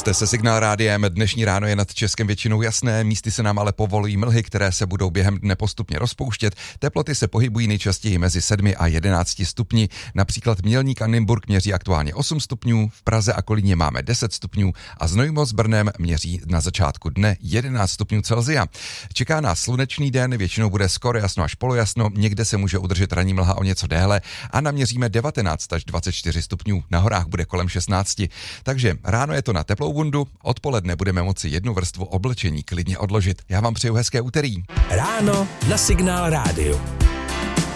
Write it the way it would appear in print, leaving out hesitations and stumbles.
Jste se Signál rádiem, dnešní ráno je nad Českem většinou jasné, místy se nám ale povolují mlhy, které se budou během dne postupně rozpouštět. Teploty se pohybují nejčastěji mezi 7 a 11 stupni. Například Mělník a Nymburk měří aktuálně 8 stupňů, v Praze a Kolíně máme 10 stupňů a Znojmo s Brnem měří na začátku dne 11 stupňů Celsia. Čeká nás slunečný den, většinou bude skoro jasno až polojasno, někde se může udržet ranní mlha o něco déle a naměříme 19 až 24 stupňů. Na horách bude kolem 16. Takže ráno je to na teplou bundu, odpoledne budeme moci jednu vrstvu oblečení klidně odložit. Já vám přeju hezké úterý. Ráno na Signál rádiu.